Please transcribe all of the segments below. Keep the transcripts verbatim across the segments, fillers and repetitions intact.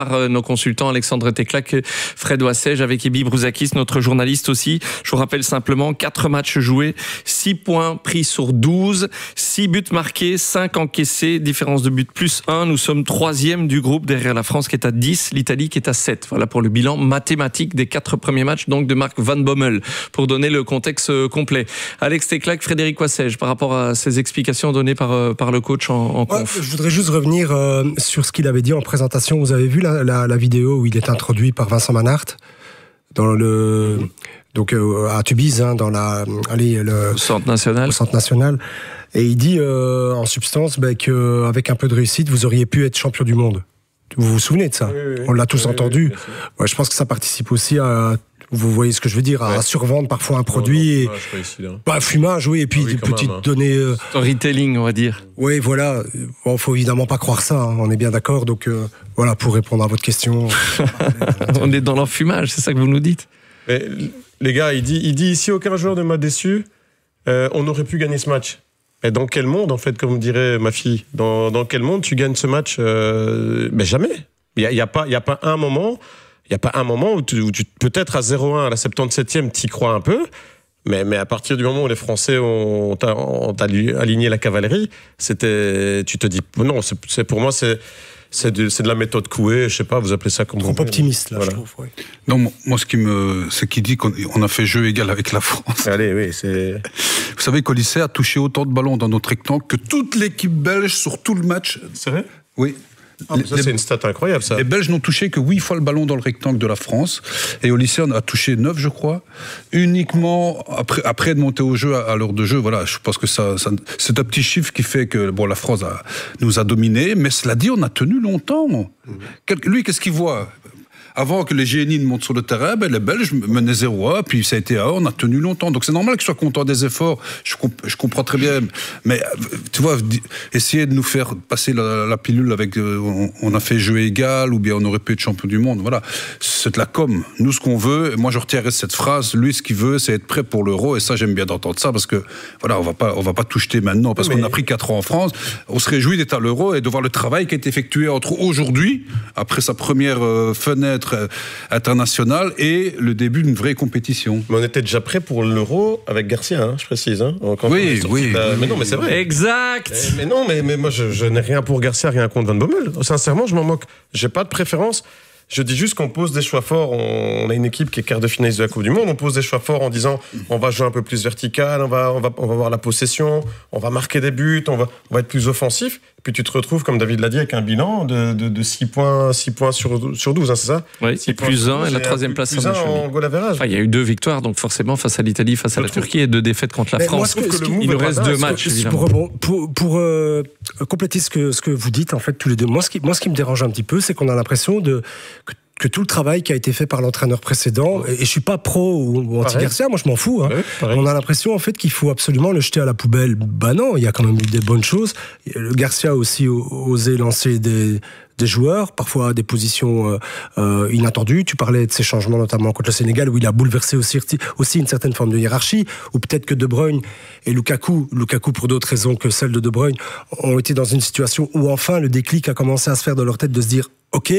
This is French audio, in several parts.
Nos consultants Alexandre Teclac, Fred Wassège avec Ebi Brouzakis, notre journaliste aussi. Je vous rappelle simplement quatre matchs joués, six points pris sur douze, six buts marqués, cinq encaissés, différence de but plus un. Nous sommes troisième du groupe derrière la France qui est à dix, l'Italie qui est à sept. Voilà pour le bilan mathématique des quatre premiers matchs donc de Mark Van Bommel pour donner le contexte complet. Alex Teclac, Frédéric Wassège par rapport à ces explications données par, par le coach en, en conf. Ouais, je voudrais juste revenir euh, sur ce qu'il avait dit en présentation. Vous avez vu la La, la vidéo où il est introduit par Vincent Manhart dans le donc euh, à Tubize hein, dans la allez le au centre national au centre national et il dit euh, en substance ben, que avec un peu de réussite vous auriez pu être champion du monde. Vous vous souvenez de ça? Oui, oui, on l'a tous oui, entendu. Oui, ouais, je pense que ça participe aussi à vous voyez ce que je veux dire, à ouais. survendre parfois un produit. Non, non, fumage, et... ici, là. Bah, fumage, oui, et puis ah oui, des petites même, hein. données. Euh... Storytelling, on va dire. Oui, voilà. Bon, faut évidemment pas croire ça, hein. On est bien d'accord. Donc, euh, voilà, pour répondre à votre question. On est dans l'enfumage, c'est ça que vous nous dites. Mais, les gars, il dit, il dit ici, aucun joueur ne m'a déçu. Euh, on aurait pu gagner ce match. Et dans quel monde, en fait, comme dirait ma fille, dans, dans quel monde tu gagnes ce match euh... Mais jamais. Il n'y a, y a, pas, y a pas un moment. Il n'y a pas un moment où tu, où tu peut-être à zéro un à la soixante-dix-septième, tu y crois un peu, mais, mais à partir du moment où les Français ont, ont, ont aligné la cavalerie, c'était, tu te dis, non, c'est, c'est pour moi, c'est, c'est, de, c'est de la méthode Coué, je sais pas, vous appelez ça comme trop vous optimiste, là, voilà. je trouve. Oui. Non, moi, ce qui me, c'est qu'il dit qu'on on a fait jeu égal avec la France. Allez, oui, c'est. Vous savez qu'Olyssée a touché autant de ballons dans notre rectangle que toute l'équipe belge sur tout le match. C'est vrai? Oui. Ah, ça, les, c'est une stat incroyable, ça. Les Belges n'ont touché que huit fois le ballon dans le rectangle de la France. Et Olyssée a touché neuf, je crois. Uniquement après, après de monter au jeu, à, à l'heure de jeu. Voilà, je pense que ça, ça, c'est un petit chiffre qui fait que bon, la France a, nous a dominés. Mais cela dit, on a tenu longtemps. Mmh. Lui, qu'est-ce qu'il voit ? Avant que les génies ne montent sur le terrain, ben les Belges menaient zéro à, puis ça a été à on a tenu longtemps. Donc c'est normal qu'ils soient contents des efforts, je, comp- je comprends très bien. Mais tu vois, essayer de nous faire passer la, la pilule avec euh, on, on a fait jeu égal, ou bien on aurait pu être champion du monde, voilà. C'est de la com. Nous, ce qu'on veut, et moi je retirerai cette phrase, lui, ce qu'il veut, c'est être prêt pour l'Euro, et ça, j'aime bien d'entendre ça, parce que voilà, on va pas, on va pas tout jeter maintenant, parce mais... qu'on a pris quatre ans en France. On se réjouit d'être à l'Euro et de voir le travail qui a été effectué entre aujourd'hui, après sa première euh, fenêtre international et le début d'une vraie compétition. Mais on était déjà prêt pour l'Euro avec Garcia, hein, je précise. Hein, quand oui, oui, bah, oui. Mais non, mais c'est vrai. Exact. Mais, mais non, mais, mais moi, je, je n'ai rien pour Garcia, rien contre Van Bommel. Sincèrement, je m'en moque. J'ai pas de préférence. Je dis juste qu'on pose des choix forts. On a une équipe qui est quart de finaliste de la Coupe du Monde. On pose des choix forts en disant on va jouer un peu plus vertical, on va, on va, on va avoir la possession, on va marquer des buts, on va, on va être plus offensif. Et puis tu te retrouves, comme David l'a dit, avec un bilan de, de, de six points, six points sur, sur douze, hein, c'est ça? Oui, c'est plus un et la troisième place plus un en goal average. Enfin, il y a eu deux victoires, donc forcément face à l'Italie, face à la Turquie et deux défaites contre la Mais France. Moi, que, que il nous reste deux matchs, évidemment. Pour, pour, pour euh, compléter ce que, ce que vous dites, en fait, tous les deux, moi, ce qui, moi, ce qui me dérange un petit peu, c'est qu'on a l'impression de... Que, que tout le travail qui a été fait par l'entraîneur précédent, et, et je suis pas pro ou anti-Garcia, moi je m'en fous, hein. Ouais, on a l'impression en fait qu'il faut absolument le jeter à la poubelle. Bah non, il y a quand même eu des bonnes choses. Le Garcia a aussi osé lancer des, des joueurs, parfois à des positions euh, euh, inattendues. Tu parlais de ces changements notamment contre le Sénégal, où il a bouleversé aussi, aussi une certaine forme de hiérarchie, ou peut-être que De Bruyne et Lukaku, Lukaku pour d'autres raisons que celle de De Bruyne, ont été dans une situation où enfin le déclic a commencé à se faire dans leur tête de se dire « Ok,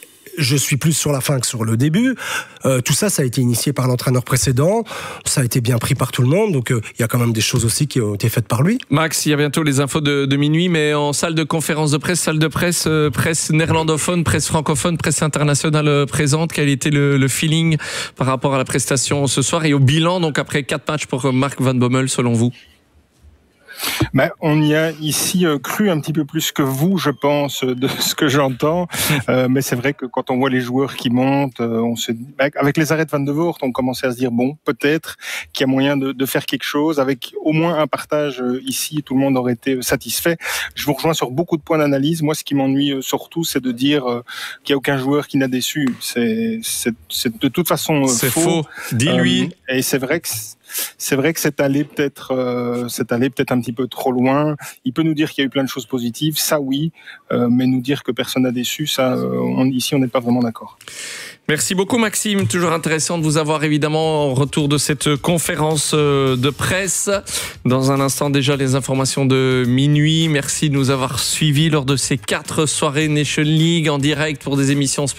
je suis plus sur la fin que sur le début. Euh, tout ça, ça a été initié par l'entraîneur précédent. Ça a été bien pris par tout le monde. Donc, il euh, y a quand même des choses aussi qui ont été faites par lui. Max, il y a bientôt les infos de, de minuit, mais en salle de conférence de presse, salle de presse, euh, presse néerlandophone, presse francophone, presse internationale euh, présente. Quel était le, le feeling par rapport à la prestation ce soir et au bilan, donc après quatre matchs pour Mark Van Bommel, selon vous? Ben, on y a ici euh, cru un petit peu plus que vous, je pense, de ce que j'entends. Euh, mais c'est vrai que quand on voit les joueurs qui montent, euh, on se, ben, avec les arrêts de Van de Voort, on commençait à se dire bon, peut-être qu'il y a moyen de, de faire quelque chose. Avec au moins un partage euh, ici, tout le monde aurait été satisfait. Je vous rejoins sur beaucoup de points d'analyse. Moi, ce qui m'ennuie euh, surtout, c'est de dire euh, qu'il n'y a aucun joueur qui n'a déçu. C'est, c'est, c'est de toute façon euh, c'est faux. faux. Dis-lui. Euh, et c'est vrai que c'est vrai que c'est allé peut-être, euh, c'est allé peut-être un petit peu trop loin. Il peut nous dire qu'il y a eu plein de choses positives, ça oui, euh, mais nous dire que personne n'a déçu, ça, euh, on, ici, on n'est pas vraiment d'accord. Merci beaucoup Maxime, toujours intéressant de vous avoir évidemment au retour de cette conférence de presse. Dans un instant déjà les informations de minuit. Merci de nous avoir suivis lors de ces quatre soirées Nation League en direct pour des émissions spéciales.